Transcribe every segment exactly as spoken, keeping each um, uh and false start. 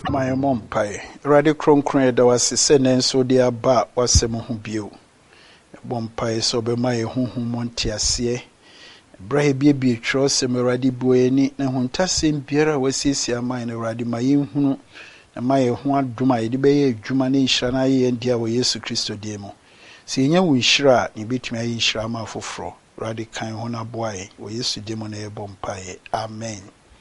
My mom pie. Radi kronkron da wase se nenso de aba wase mo ho bio. Bompae so be my honhom monte ase. Brahe bie bie tro se me radi bueni na huntasem biara wasisi aman na radi mayehunu na maye ho aduma ye de be ye adwuma na nhira na ye ndia wo Yesu Kristo die mu. Se yenya wo nhira ne betumi ayi nhira ma foforo. Radi kan ho na boae wo Yesu die mu na ye bompae. Amen.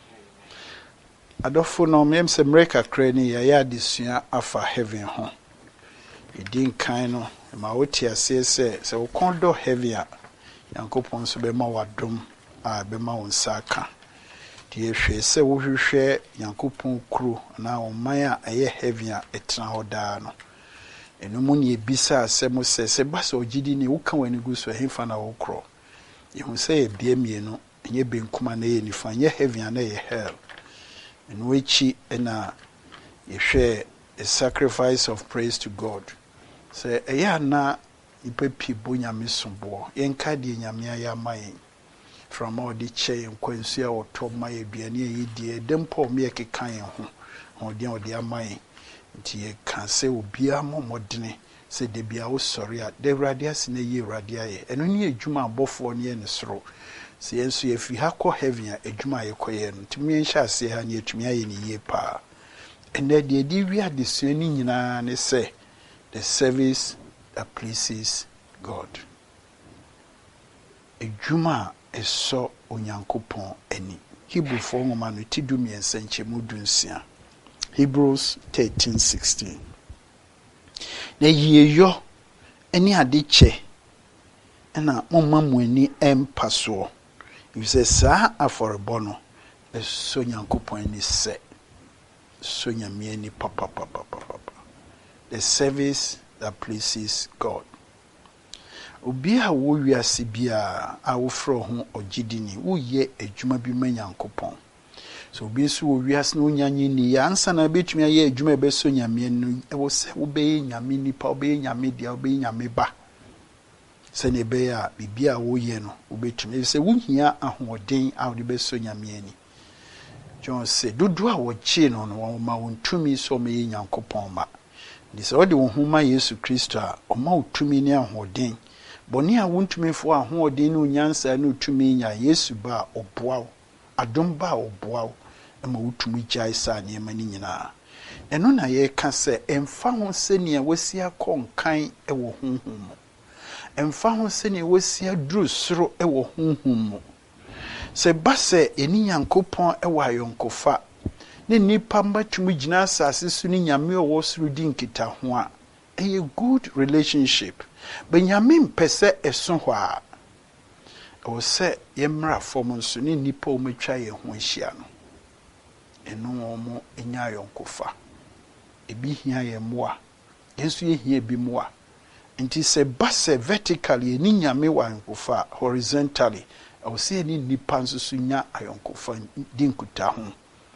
Adofo no mem se mreka krani ya ya disua afa heaven ho. Edin kan no ma woti ase se se wo kondo heaven a Yankopon so be ma wadom a be ma wonsa aka. Die hwe se wo hwehwe Yankopon kuro na wo man a eye heaven a etna hoda no. Enu mu ne ebisa asem se se ba so gidi ni wo kan wani gu so hemfa na wo kro. Yehu se e bie mienu enye benkuma na ye nifa nye heaven na ye hell. In which na you share a sacrifice of praise to God. Say, eya na ipe pibo nyame sombo. Yenka di nyame ayamai. From all the che nkwansu ya oto ma aduane yi die dempo me ekeka yen ho. Odi odi amai. Nti ye kan se obi amomodene se de bia wo sori a de wrade ase na ye wrade aye. Eno ni adwuma abofo ne ye ne soro. Se yensu ye fi ha ko heaven a adwuma ye koye no tumi enhya ase ha ne atumi aye ne ye pa ene de di wi adesua ni nyina ne se the service that pleases God. Adwuma eso onyankopon ani. Hebrew fo ngoma no tidu miensa nchemu dunsia. Hebrews thirteen sixteen. Na yiyo eni ade che ena momma mu ani empaso. You say, Sa aforebono, a sonya coupon is set. Sonya mieni papa papa papa. The service that pleases God. Ubia wo wiase bia a wo fro ho ogidini wo ye adwuma bi manyankopon. So obi so wo wiase no nyanyi ni ya ansa na betumi aye adwuma be sonya mienu e wo se wo be nyame nipa wo be nyame dia wo be nyame ba. Sene be ya bibia wo ye no obetumi se wuhia ahoden a wo de be so nyame ani. John say dudu a wo chi no no wo ma wontumi so me ye nyankopon ma. Di se wo de wo huma Yesu Kristo a o ma wotumi ni ahoden. Boni a wontumi fo ahoden no nyansa no tumi nya Yesu ba oboa wo. Adom ba oboa wo. E ma wotumi gya isa ne ma ni nyina. Eno na ye ka se emfa ho se ne wasi akonkan e wo honhom. Emfa ho se ne wasi aduru soro e wo honhom mu. Se ba se eni Nyankopon e wa yonkofa ne nipa mbatumi gina asase su ni nyame wo soro di nkita ho a a good relationship. Benyame mpese eso ho a o se yemra fom nso ne nipa o matwa ye ho ahia no. Eno omo enya yonkofa. Ebi hia ye moa. Yensu ye hia bi moa. Nti se base vertically ni nyame wa nkofa horizontally o se ni nipa nso so nya ayonkofa di nkuta ho.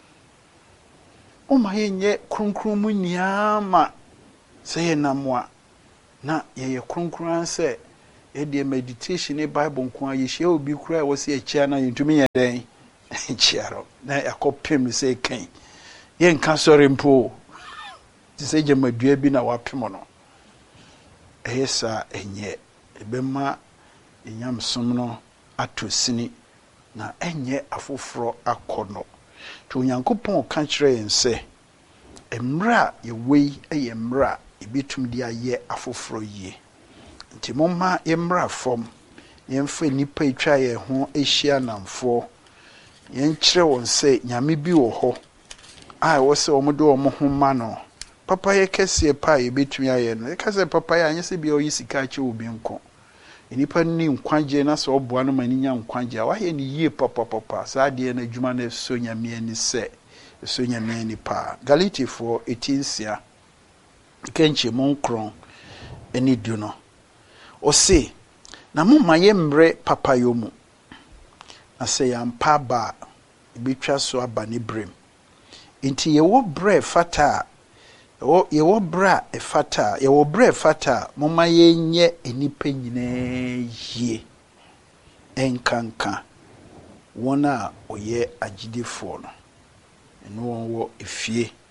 O ma yenye kronkron mu niama se ye namwa na ye ye kronkron se e de meditation e bible nko aye hia obi kura wo se achia na yentumi ye den chiaro na yakopem se kan ye nka sori mpo ti se je madua bi na wapem no ehesa enye ebema enyamsom no atosini na enye afoforo akono to Onyankopon ka kire yense emra ye wei eye emra ebitum dia ye afoforo ye nti momma emra fom yemfa nipa etwa ye ho ehia namfo yen kire won se nyame bi wo ho a wo se omodo omo ho ma no papa ye kese pa ye betumi aye no ye kase papa ye anye se bia oyi sika che obi nko enipa ni nkwaje na so oboa no mani nya nkwaje wa ye ni yie papa papa sa de na adwuma na so nyame ani se so nyame ani pa Galatifo eighteen sia kenche monkron eni du no o se na mumma ye mbre papa yo mu na se ya mpa ba betwa so aba ne brem nti ye wo bre fata o ye wo bra e fata ye wo bre fata mumma ye nye enipa nyine yie enkanka wona oye agidefo no eno wo efie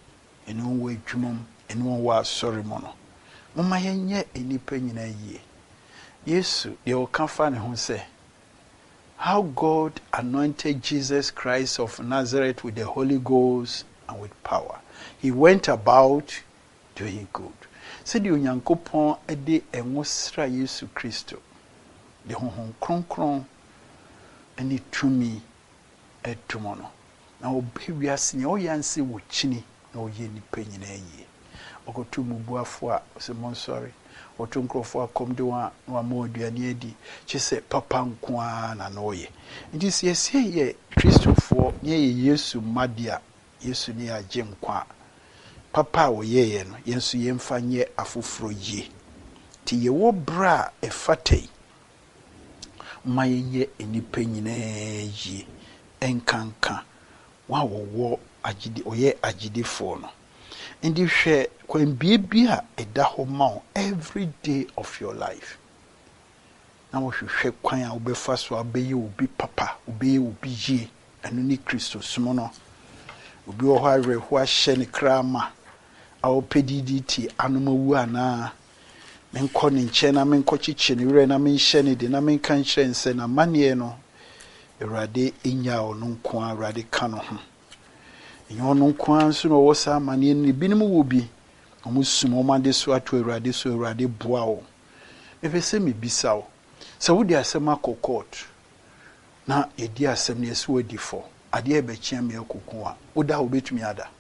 ɛne wɔn wɔ adwuma mu ɛne wɔn wɔ asɔre mu no momma yɛnyɛ nnipa nyinaa yie. Yesu deɛ ɔka fa ne ho sɛ how God anointed Jesus Christ of Nazareth with the Holy Ghost and with power. He went about doing good. Sɛdeɛ Onyankopɔn de ɛnwo sra Yesu Kristo de honhom kronkron ne tumi ɛtum no na ɔbɛ wiase nea ɔyɛ anse wɔ kyini na ɔyɛ nipa nyinaa yie. Ɔkɔto mubuafo a ɔsɛ mo nsɔre ɔto nkurɔfoɔ akɔm de wɔn a na wɔama aduane adi kyɛ sɛ papa nko ara na na ɔyɛ. Nti sɛ yɛsɛ yɛ Kristofoɔ ne yɛyɛ Yesu mma de a Yesu ne yɛagye nkwa a papa a ɔyɛeɛ no yɛn nso yɛmfa nyɛ afoforɔ yie. Nti yɛwɔ berɛ a ɛfata yi ma yɛnyɛ nnipa nyinaa yie ɛnkanka wɔn a wɔwɔ agyedi ɔyɛ agyedefoɔ no. Nti hwɛ kwambie bi a ɛda hɔ ma wo every day of your life. Na wɔhwehwɛ kwan a wobɛfa so a wobɛyɛ obi papa wobɛyɛ obi yie ɛno ne Kristo som no. Obi wɔ hɔ awerɛhoɔ ahyɛ ne kra ma a wɔpɛ didi ti anoma wu anaa menkɔ ne nkyɛn na menkɔkyekye ne werɛ na menhyɛ ne de na menka nkyerɛ nsɛ na amanneɛ no Awurade ɛnya ɔno nko a Awurade ka no ho. Ɛnyɛ ɔno nko a nso na ɔwɔ saa amanneɛ no binom wɔ bi ɔmo sum ɔmo ade so ato Awurade so Awurade boa wo. Mepɛ sɛ mebisa wo sɛ wode asɛm akɔ court na yɛdi asɛm no yɛsɛ wadi fɔ adeɛ ɛbɛkyea me akoko a woda a wobɛtumi ada.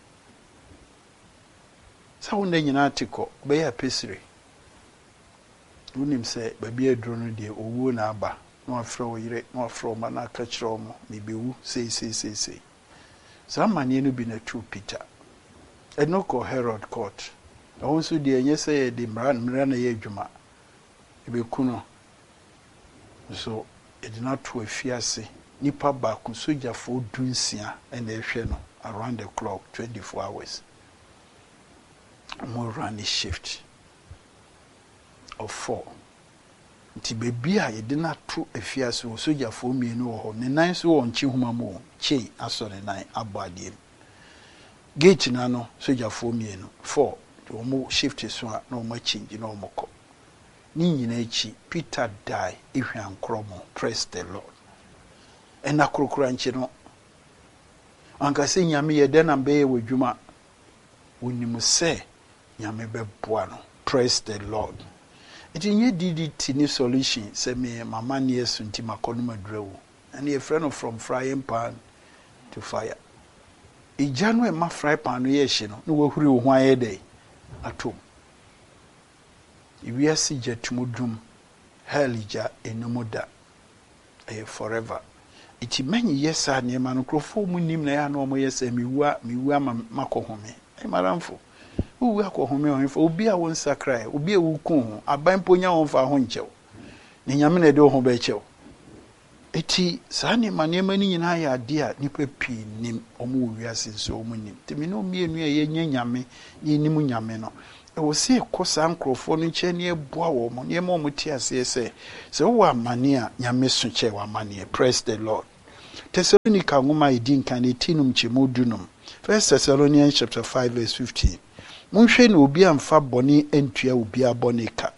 Sɛ wo nda nyinaa te kɔ wobɛyɛ apɛsire. Wonim sɛ baabi aduro no deɛ owuo na aba na wafrɛ wo yere na wafrɛ wo ma na aka kyerɛ wo mo mebɛwu seiseiseisei. Saa amanneɛ no bi na tu Peter ɛno kɔ Herod court. Ɛho nso deɛ ɛnyɛ sɛ yɛde mmara mmara na yɛ adwuma ɛbɛku no so yɛde no ato afiase nipa baako sogyafoɔ dunsia ɛna ɛhwɛ no around the clock twenty-four hours. Mo run a shift of four. Nti beebi a yɛde no ato afiase wɔ sogyafoɔ mmienu wɔ hɔ ne nan so wɔ nkyi homa mu kyei asɔ ne nan abɔ adeɛ mu. Gate na no sogyafoɔ mmienu four wɔn shift so a na wɔn change na wɔn kɔ. Ne nyinaa akyi Peter die ehwɛ ankorɔ mo. Praise the Lord. Ɛna korokora nkyi no ankasa nyame yɛ dɛ na bɛyɛ wɔ adwuma wonim sɛ nyame bɛboa no. Praise the Lord. It nye D D T ni solution sɛ me mama ne yesu nti makɔno madura wo and a friend from frying pan to fire. Ija no ma fry pan no yɛ hye no na wahuri wo ho ayɛ dɛ atom. Iwiase gyatumudum helija enomoda eh forever. Iti manyi yesa ne ma no krofo mu nim na ya no mo yesa miwua miwua makɔhome. E maramfo. Uwe akɔhome on fa obi a won sakra obi a wukun ho aban ponya won fa ho nkyɛw. Ne nyame na de ho ba kyɛw. Eti saa ne ma ne ma ni nyina ya ade a nipa pii nim omo wiase so omo nim. Temi no mienu a yenye nyame ne nim nyame no. E wo se kosa nkrofo no nkyɛ ne eboa wo mo ne ma omo ti ase sɛ sɛ wo amane a nyame so kyɛ wo amane. Praise the Lord. Thessalonica ngoma edi nkan ne tinum kyemu dunum. First Thessalonians chapter five verse fifteen. Munhwe na obi amfa bɔne antua obi abɔne ka.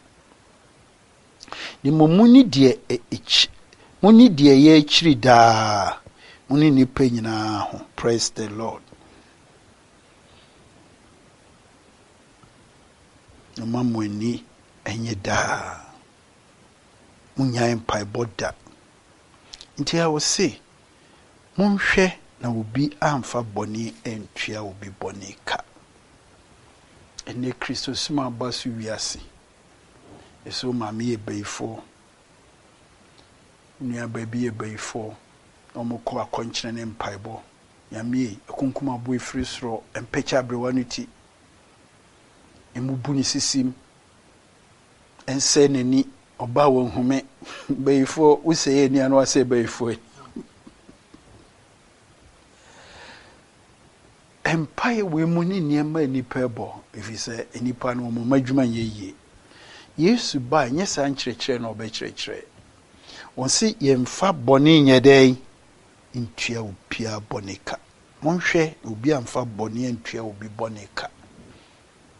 Ni momuni de echi. Muni de ye ekyiri daa. Muni nipa nyinaa ho. Praise the Lord. No mamweni enye daa. Munya empai boda. Nti a wo se munhwe na obi amfa bɔne antua obi bɔne ka. Ene Kristo sima basu wiase. Eso mami ye beifo. Nua baby ye beifo. Omo ko akonkyere ne mpaibo. Nyame akunkuma bo efiri soro empecha abrewa no ti. Emu bu ni sisim. Ense neni oba wo nhume beifo useye ni anu ase beifo. Empire we muni niema nipa ebo efise enipa no mo madwuma yeye Yesu ba nye sa nkyerɛkyerɛ na ɔbɛkyerɛkyerɛ wonsi yemfa bɔne nyɛdɛn ntua opia bɔne ka monhwɛ obi amfa bɔne ntua obi bɔne ka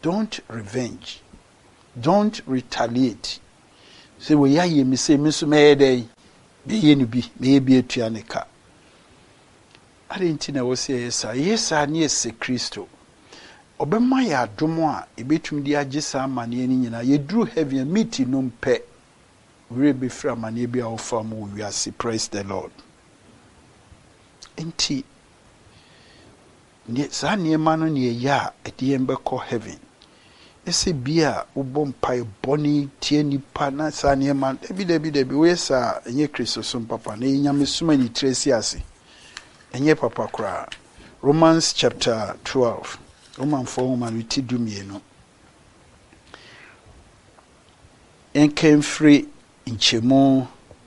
Don't revenge. Don't retaliate. Say, we are ye, me say, Miss Mayday, be ye be, may be a tianica. I didn't know, say, yes, sir, yes, I near say Christo. Obema ya domo e betum di agesa amane ni nyina ye duru heavy meeting no mpe we be fra amane bia ofa mu wiase. Praise the Lord. Enti ne sa niema no ne ya e de embe ko heaven ese bia ubom pai boni tie nipa na sa niema debi debi debi we sa enye Kristo som papa na nyame suma ni tresi ase enye papa kra. Romans chapter twelve. Roman four man we ti dumienu. Enken free inchemo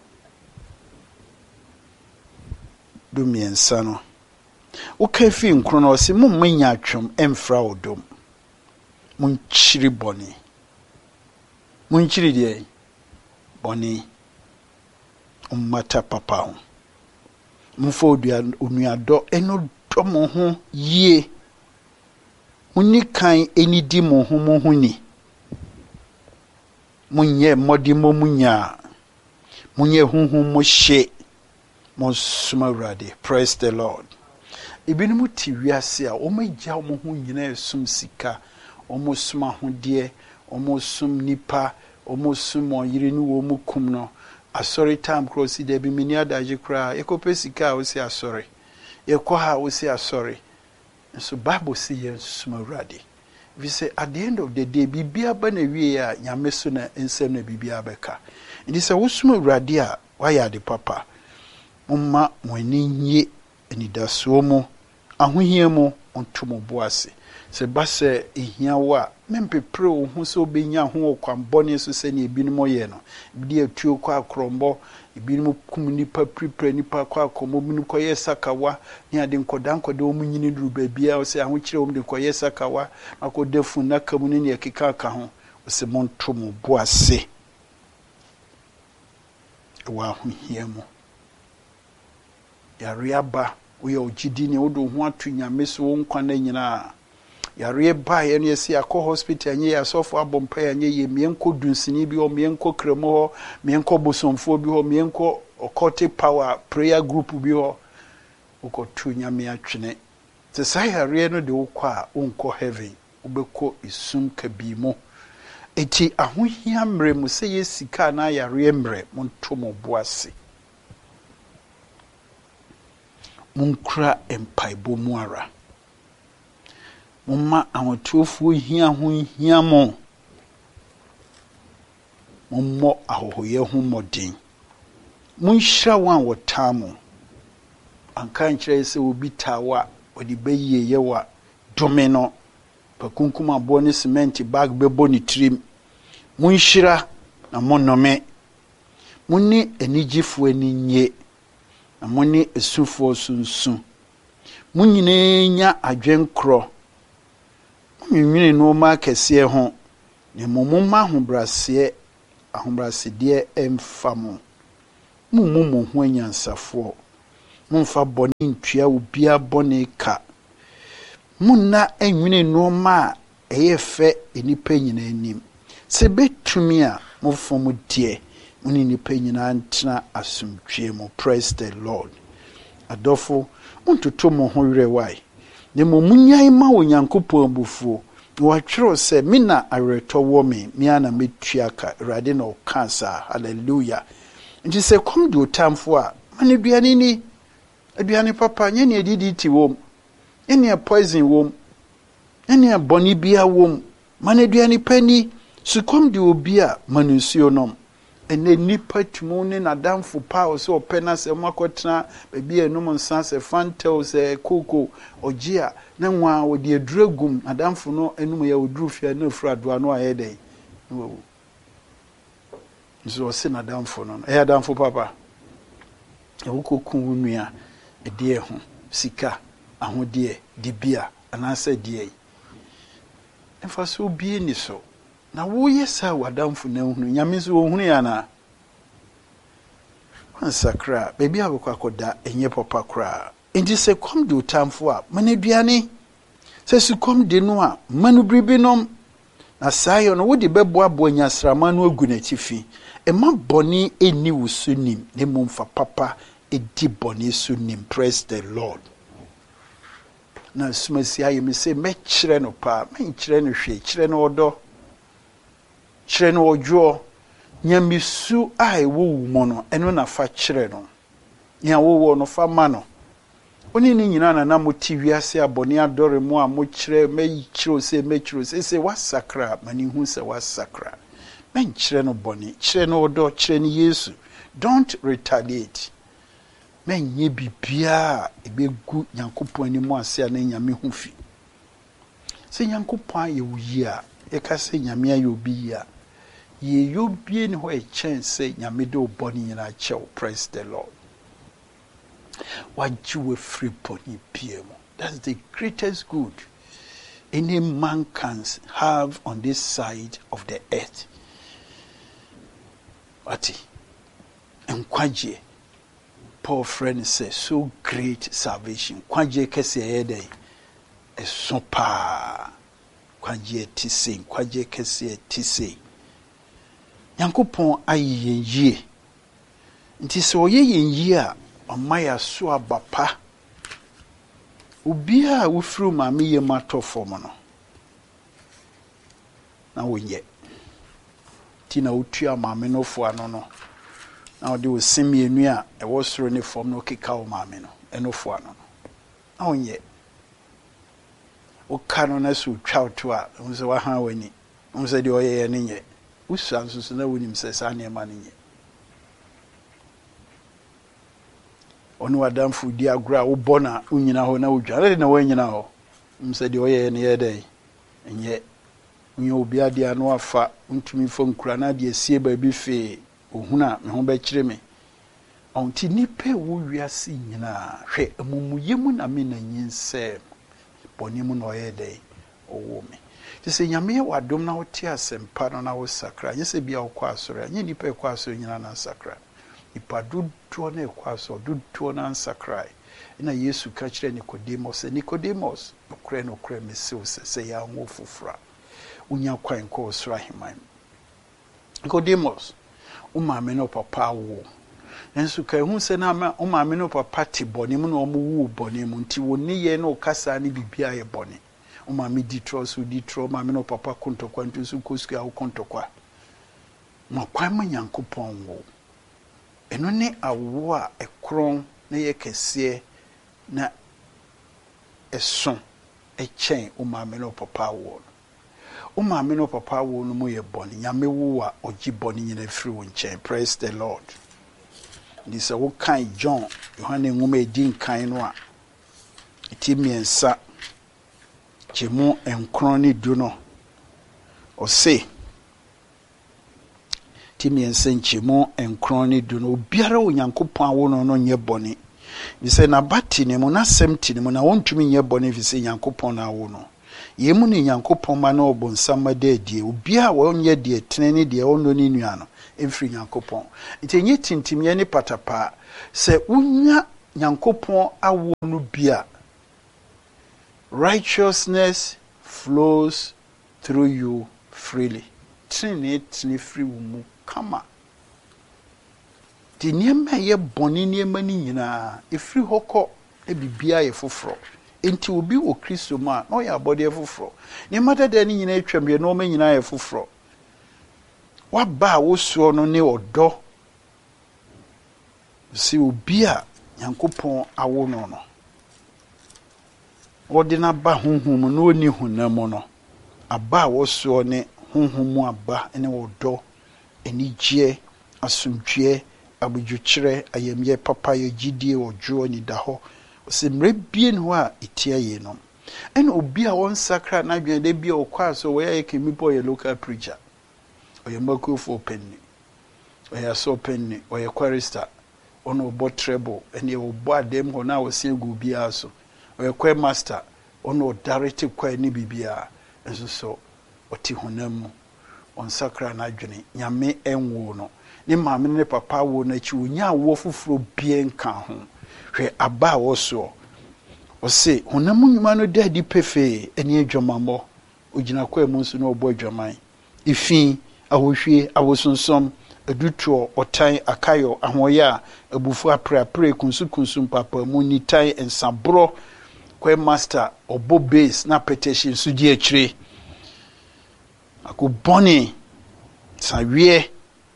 dumiensa no. O kan fi nkro no se mum manya atwom emfra odom. Mun chiri boni. Mun chiri de boni. Ummata papa ho. Mun fo odua onuado eno domo ho yie. Muni kan eni di mo ho mo ho ni. Munye modi mo munya. Munye hunhu mo hye. Mo suma urade. Praise the Lord. Ibini mu ti wiase a o magya mo ho nyina esum sika. O mo suma ho de, o mo sum nipa, o mo sum oyire ni wo mu kum no. Asori time cross de bi mini adaje kra. Ekope sika o si asori. Ekoha o si asori. So Bible say yes suma urade. We say at the end of the day bibia ba na wie a nyame so na ensem na bibia beka. Ndi say wo suma urade a waya de papa. Mumma mwani nye enidaso mo ahohia mo ontomo boase. Se ba se ehia wa mempepre wo ho so obenya ho okwambone so se ne ebinimo ye no. Bidi atuo kwa akrombo ibinimo kum nipa prepare nipa kwa akomo binu koye sakawa ni ade nkoda nkoda omu nyini duru babia o se aho kire omu de koye sakawa akodefu na kamu ne ekeka aka ho o se montomo boase. Wa ahohia mo yare aba uye ojidi ni odo ho atu nyame so wo nkwa na nyina yare ba ye no yesi akọ hospital nye ya sofo abompa ya nye ye mienko dunsini bi o mienko kremo ho mienko bosomfo bi ho mienko occultic power prayer group bi ho ukotu nyame atwene te sai yare no de ukwa unko heaven ubeko isum kabimo eti ahohia mre mu se yesika na yare mre montomo boase. Munkra empaibo muara. Mumma awatuofu hia ho hia mo. Mummo ahohoye ho modin. Munhira wan wotamo. Anka nkyere se obi tawa odi beye yewa domino. Pakunkuma boni cement bag bebo ni trim. Munhira na monome. Munni enigifu eninye. Amoni esufo sunsun. Munyine nya adwenkro. Munwine no ma kese ho. Ne momoma ahobrase ahobrase de emfamo. Mumumu ho anyansafo. Mumfa boni ntua obia boni ka. Munna enwine no ma eyefe enipa nyina anim. Se betumi a mofom de Muni ni pe nyina antena asumtwe mo. Praise the Lord. Adofo untuto mo ho were wai. Ne mo munyan ma onyankopon bufuo. Wa twero se me na areto wo me me ana metuaka rade na okansa. Hallelujah. Nti se kom do tamfo a mane duane ni aduane papa nye ne edidi ti wom. Ene poison wom. Ene boni bia wom. Mane duane pani sukom de obi a manunsuo nom. Ene nipa tumune na damfu pa so opena se makotena bebi enum nsa se fantel se koko ogia na nwa odi aduragum adamfu no enum ya oduru fia na fura do ano ayede wo nso se na damfu no e adamfu papa e wokoku nua e de ho sika ahode dibia anase de emfa so bie ni so na wo yesa wadamfu na hunu nyame so hunu ya na ansakra baby abekwa akoda enye papa kra enti se kom do tamfo a maneduane se su kom de no a manu bribinom na sayo no wodi beboabo nyasrama no agu n'atifi ema boni eni wusunim ne mumfa papa edi boni sunim. Praise the Lord. Na sumasi aye me say me kire no pa me kire no hwe kire no odo kire no ojo nyamisu ai wo wo no eno na fa kire no nya wo wo no fa ma no oni ni nyina na na moti wiase aboni adore mu a mo kire me kire se me kire se se wasakra mani hu se wasakra me kire no boni kire no odo kire ni Yesu. Don't retaliate. Men ye bibia ebegu Nyankopon ni mu ase na nyame hu fi. Se Nyankopon ye wuyi a e ka se nyame aye obi ya. Ye yobie ni ho e chance nyame de oboni nyina chew. Praise the Lord. What you free pony P M. That's the greatest good any man can have on this side of the earth. Wati enkwaje Paul friend says so great salvation. Kwaje kese ede e so pa. Kwaje tise, kwaje kese tise. Nyankopon ayi yenye. Nti se oye yenye a omaya so abapa. Obi a wofru maame ye matofo mo no. Na wonye. Ti na otua maame no fo ano no. Now they will send me a new a was running from no kick out mamino, and no for no. Oh, yet. O canoness would chow to her, and so how any. Um said you are any yet. Who sounds no William says, I near money yet. On what damn food dear grow bona, unina ho no jar, I didn't know when you know. Um said you are any day. And yet, when you be a dear no fat, unto me from Cranadia, see baby fee. Ohuna me ho be kire me onti nipe wo wiase nyina hwe amumuyemu na me na nyinse bonimu no yede owo me tise nyame wadom na wote asempa no na wo sakra nyese bia wo kwa asore nye nipe kwa asore nyina na sakra ipa dudu na kwa asore dudu na sakra ina Yesu ka kire Nicodemus Nicodemus okre no okre me se se ya nwo fufura unya kwan ko osura himan Nicodemus umame no papa wo nensu ka hu se na ma umame no papa ti boni mu no omu wu boni mu nti woni ye no kasa ni bibia ye boni umame di tro so di tro umame no papa kontokwa ntu su kosu a kontokwa ma kwan ma Nyankopon wo eno ne awo a ekron na ye kese na eson echen umame no papa wo umame no papa wo no mo ye boni nyame wo a ogi boni nyina firi wo nchen. Praise the Lord. This a wo kan John Yohane ngoma edi nkan no a eti miensa chemu enkron ni du no o se ti miensa chemu enkron ni du no obiara Onyankopon awo no no nye boni bi se na bati ne mo na semti ne mo na wontumi nye boni fi se Nyankopon na awo no yemu ni Nyankopon ma na obonsama de die obi a wonye de tenene de ono ni nua no emfiri Nyankopon nti enye tintim ye ne patapa se unya Nyankopon awo no bia righteousness flows through you freely tini tini free mu kama di niema ye boni niema ni nyina efiri hokọ e bibia ye foforo enti obi wo Kristo ma no ya body efoforo ne mata de ni nyina etwam ye no ma nyina ye foforo wa ba wo so no ne odo si obi a Nyankopon awo no no odi na ba honhom no oni hunam no aba wo so ne honhom aba ne odo enigye asumdwe abudwukire ayemye papa ye gidie ojo ni da ho se mrebie no a etia ye no en obi a won sakra na dwen de bia okwa so we ye kemi boy local preacher oye makofo penny oye so penny oye chorister ono bo treble ene obo adem ho na wo se gu bia so oye kwa master ono direct kwa ni bibia enso so oti honam on sakra na dwen nyame enwo no ni maame ne papa wo na chi onya wo foforo bie nka ho hwe aba wo so o se honam nyuma no dadi pefe eni adwamambo ojina kwa mu nso na obo adwaman ifi ahohwie awosonsom adutuo otan akayo ahoya abufu aprapre kunsu kunsu papa mu nitan ensabro kwa master obo base na petition su di akire akuboni sawie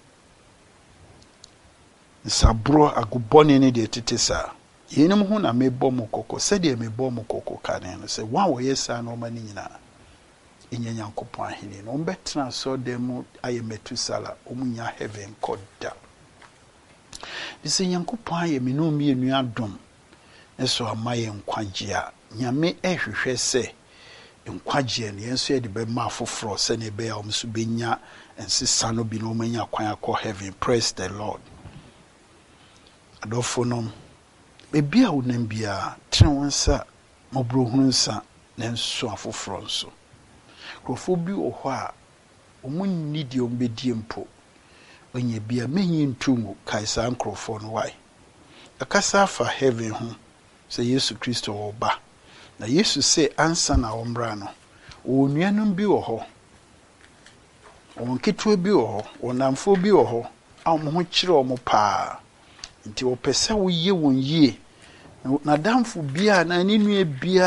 sabro aguboni ne de tetesa yenim ho na mebɔ mo kokko se de mebɔ mo kokko kane no se wa wo yesa no ma ni nyina enya Nyankopɔn ahene no mbetena so dem aye metusala omunya heaven koda dise Nyankopɔn aye minu mienu adom eso amaye nkwagye a nyame ehwehwɛ se nkwagye ne yenso ye de be ma afoforo se ne be ya omso benya ensesa no bi no manya kwan akɔ heaven. Praise the Lord. Adofo no bebi a wonam bia tene wonsa mobro hunu nsa na nso afoforo nso krofo bi wo ho a omunni di ombedi mpo onye bia menyi ntumu kaisa nkrofo no wai akasa fa heaven ho se Yesu Kristo wo ba na Yesu se ansa na ombra no onuanum bi wo ho onketo bi wo ho onamfo bi wo ho a mo ho kire o mo pa nti wo pese wo ye won yie na damfo bia na ni nua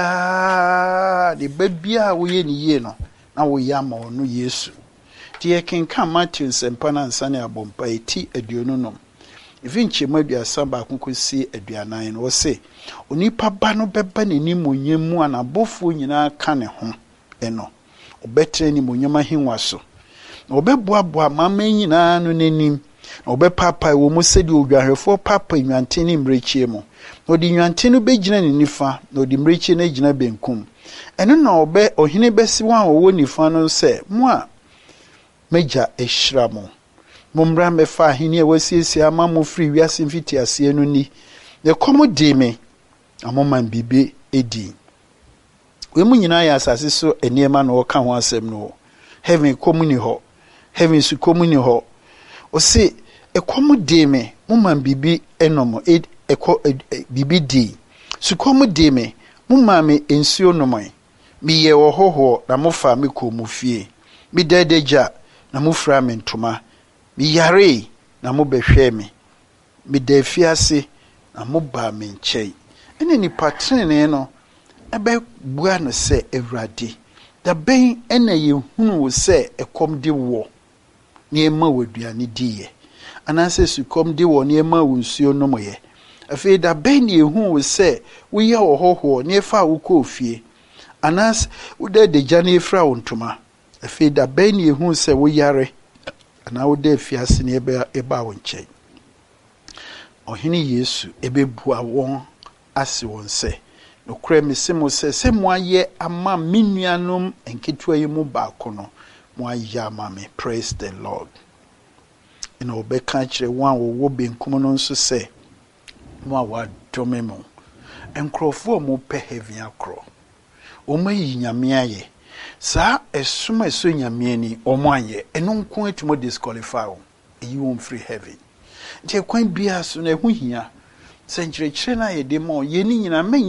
bia de ba bia wo ye ni yie no na wo ya ma ono Yesu ti e kenka Matthew sempa na nsane abompa eti aduonu nom evinche maduasa ba konkosi aduanan no wo se onipa ba no beba nani monyam anabofo nyina ka ne ho eno obetre ni monyam ahenwa so na obeboaboa mama nyina no nanim na obepapa wo mu sedi odwahwefo papa nwanten ni mrechie mu na odi nwanten no begina ni nifa na odi mrechie na gina benkum eno na obe ohene besi wan wo nifa no se mo a meja ehira mo momra mefa ahene e wasiesie ama mo free wiase mfiti ase no ni ne komo di me amoman bibe edi we mu nyina ya asase so eniema na oka ho asem no heaven komuni ho heaven su komuni ho o se ekomu di me momman bibi enomo ed eko bibi di su komu di me momma me ensuo nomai mi ye wo hoho na mofa me ko mu fie mi dedeja na mofra me ntoma mi yare na mo behwe me mi da fiase na mo ba me nkyei ene ni patrene no ebe bua no se Ewurade da ben ene ye hunu wo se ekom de wo ne ema waduane diye anase su kom de wo ne ema wo nsuo no moye afi da ben ye hunu wo se wo ye ohoho ne fa wo ko fie anas wo de de jane fra wo ntoma afi da ben ye hunu se wo yare ana wo de fiase ne eba eba wo nkyei ohini Yesu ebebua won ase won se no kure mesemo se se mo aye ama menuanom enketua yi mu ba kono mo aye ama me. Praise the Lord. Ina obeka kire wan wo wo benkum no nso se mo awa dome mo enkrofo mo pe heaven akro o mayi nyame aye sa esuma eso nyame ni o mo aye eno nko etumo disqualify o eyi won free heaven nti kwan bia so na ehu hia se nkyerɛkyerɛ na ye de mo ye ni nyina